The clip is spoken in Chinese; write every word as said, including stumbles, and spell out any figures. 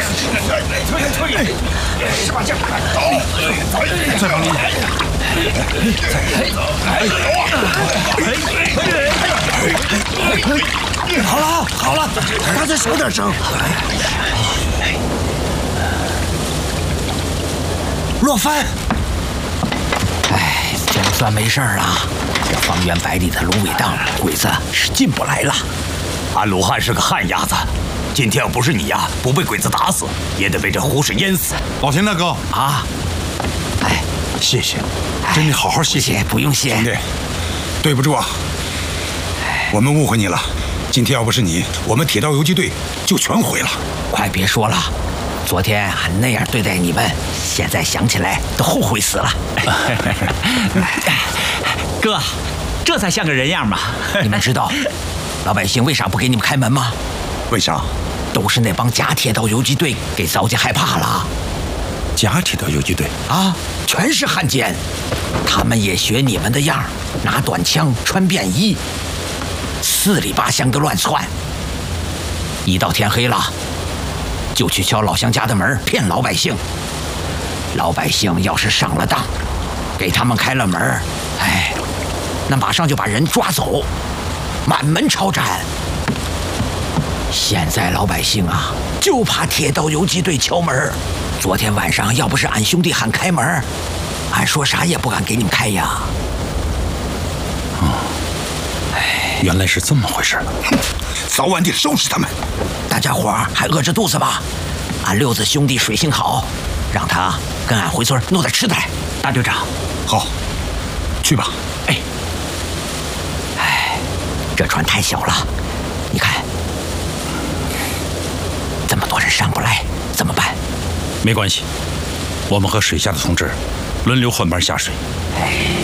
推推，十把剑，走，再放力， 好了好了，大家小点声。洛帆， 哎，总算没事了。这方圆百里的芦苇荡，鬼子是进不来了。 俺鲁汉是个旱鸭子，今天要不是你呀，不被鬼子打死，也得被这湖水淹死。 老田大哥啊，哎， 谢谢，真的好好谢谢， 不用谢。 兄弟，对不住啊，我们误会你了。今天要不是你，我们铁道游击队就全毁了。 快别说了。昨天俺那样对待你们，现在想起来都后悔死了。 哥，这才像个人样嘛！ 你们知道老百姓为啥不给你们开门吗？ 为啥？ 都是那帮假铁道游击队给糟践害怕了。 假铁道游击队啊，全是汉奸，他们也学你们的样，拿短枪，穿便衣，四里八乡的乱窜。一到天黑了，就去敲老乡家的门，骗老百姓。老百姓要是上了当，给他们开了门，哎，那马上就把人抓走，满门抄斩。现在老百姓啊，就怕铁道游击队敲门。昨天晚上要不是俺兄弟喊开门，俺说啥也不敢给你们开呀。 哦，哎，原来是这么回事。哼，早晚得收拾他们。 大家伙还饿着肚子吧？俺六子兄弟水性好，让他跟俺回村弄点吃的来。 大队长， 好，去吧。 哎，哎，这船太小了，你看，这么多人上不来，怎么办？ 没关系，我们和水下的同志轮流换班下水。 哎。